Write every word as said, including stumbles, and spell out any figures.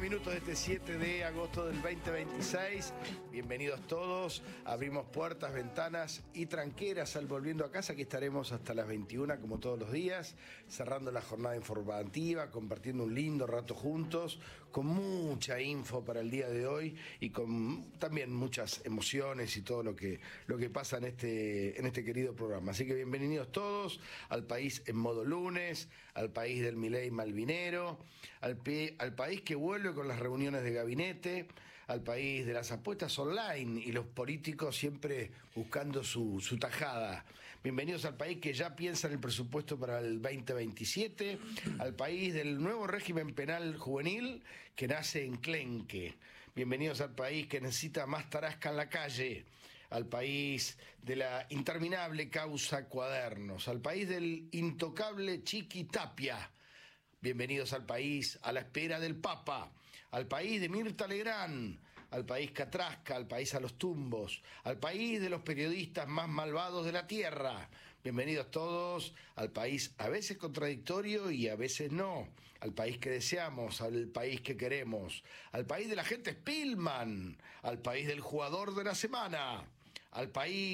minutos de este siete de agosto del veinte veintiséis. Bienvenidos todos. Abrimos puertas, ventanas y tranqueras al Volviendo a Casa. Aquí estaremos hasta las veintiuna como todos los días, cerrando la jornada informativa, compartiendo un lindo rato juntos, con mucha info para el día de hoy y con también muchas emociones y todo lo que, lo que pasa en este, en este querido programa. Así que bienvenidos todos al país en modo lunes, al país del Milei Malvinero, al, pe, al país que vuelve con las reuniones de gabinete, al país de las apuestas online y los políticos siempre buscando su, su tajada. Bienvenidos al país que ya piensa en el presupuesto para el veinte veintisiete, al país del nuevo régimen penal juvenil que nace en Clenque. Bienvenidos al país que necesita más tarasca en la calle, al país de la interminable causa Cuadernos, al país del intocable Chiqui Tapia. Bienvenidos al país a la espera del Papa, al país de Mirta Legrand, al país Catrasca, al país a los tumbos, al país de los periodistas más malvados de la tierra. Bienvenidos todos al país a veces contradictorio y a veces no, al país que deseamos, al país que queremos, al país de la gente Spillman, al país del jugador de la semana, al país